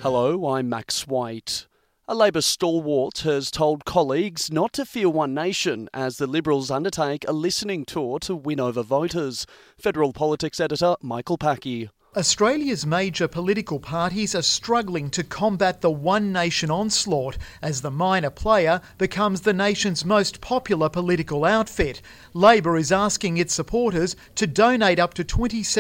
Hello, I'm Max White. A Labor stalwart has told colleagues not to fear One Nation as the Liberals undertake a listening tour to win over voters. Federal Politics editor Michael Packey. Australia's major political parties are struggling to combat the One Nation onslaught as the minor player becomes the nation's most popular political outfit. Labor is asking its supporters to donate up to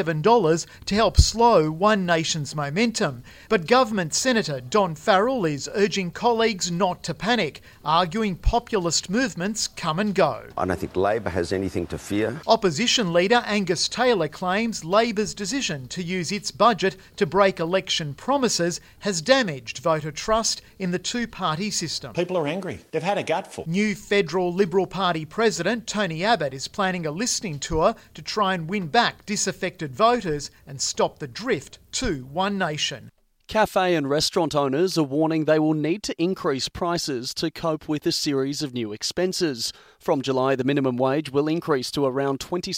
$27 to help slow One Nation's momentum. But Government Senator Don Farrell is urging colleagues not to panic, arguing populist movements come and go. I don't think Labor has anything to fear. Opposition leader Angus Taylor claims Labor's decision to use its budget to break election promises has damaged voter trust in the two-party system. People are angry. They've had a gutful. New federal Liberal Party President Tony Abbott is planning a listening tour to try and win back disaffected voters and stop the drift to One Nation. Cafe and restaurant owners are warning they will need to increase prices to cope with a series of new expenses. From July, the minimum wage will increase to around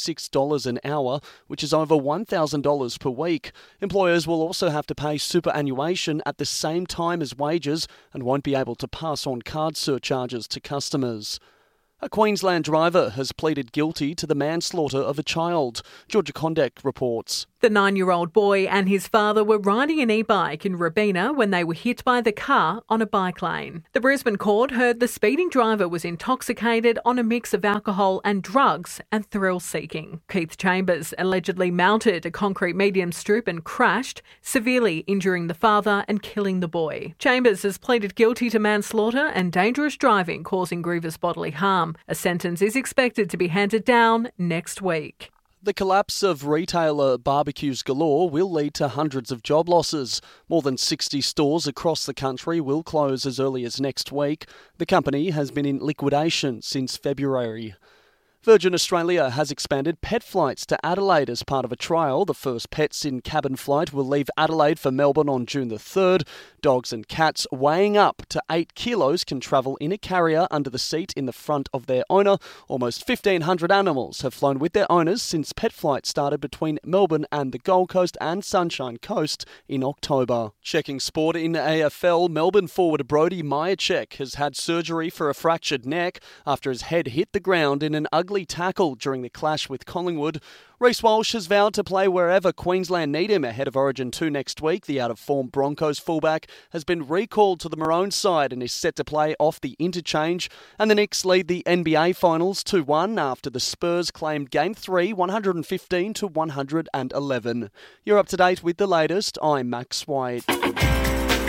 $26 an hour, which is over $1,000 per week. Employers will also have to pay superannuation at the same time as wages and won't be able to pass on card surcharges to customers. A Queensland driver has pleaded guilty to the manslaughter of a child. Georgia Condek reports. The 9-year-old boy and his father were riding an e-bike in Robina when they were hit by the car on a bike lane. The Brisbane court heard the speeding driver was intoxicated on a mix of alcohol and drugs and thrill-seeking. Keith Chambers allegedly mounted a concrete medium strip and crashed, severely injuring the father and killing the boy. Chambers has pleaded guilty to manslaughter and dangerous driving causing grievous bodily harm. A sentence is expected to be handed down next week. The collapse of retailer Barbecues Galore will lead to hundreds of job losses. More than 60 stores across the country will close as early as next week. The company has been in liquidation since February. Virgin Australia has expanded pet flights to Adelaide as part of a trial. The first pets in cabin flight will leave Adelaide for Melbourne on June the 3rd. Dogs and cats weighing up to 8 kilos can travel in a carrier under the seat in the front of their owner. Almost 1,500 animals have flown with their owners since pet flights started between Melbourne and the Gold Coast and Sunshine Coast in October. Checking sport in AFL, Melbourne forward Brody Myercheck has had surgery for a fractured neck after his head hit the ground in an ugly tackle during the clash with Collingwood. Reece Walsh has vowed to play wherever Queensland need him ahead of Origin 2 next week. The out-of-form Broncos fullback has been recalled to the Maroon side and is set to play off the interchange. And the Knicks lead the NBA Finals 2-1 after the Spurs claimed Game 3 115-111. You're up to date with the latest. I'm Max White.